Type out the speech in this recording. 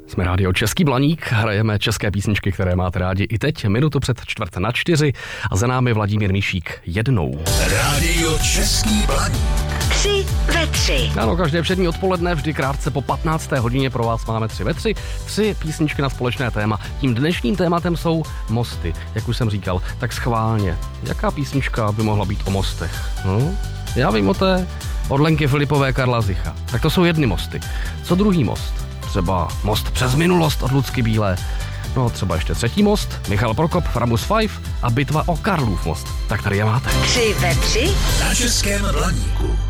Jsme rádio Český Blaník, hrajeme české písničky, které máte rádi i teď, minutu před 3:45 a za námi Vladimír Míšík jednou. Rádio Český Blaník. 3 ve 3. Ano, každé všední odpoledne, vždy krátce po 15. hodině pro vás máme 3 ve 3. 3 písničky na společné téma. Tím dnešním tématem jsou mosty. Jak už jsem říkal, tak schválně. Jaká písnička by mohla být o mostech? Já vím o té od Lenky Filipové, Karla Zicha. Tak to jsou jedny mosty. Co druhý most? Třeba Most přes minulost od Lucky Bílé. No třeba ještě třetí most, Michal Prokop, Framus 5 a bitva o Karlův most. Tak tady je máte. 3 ve 3 na Českém Blaníku.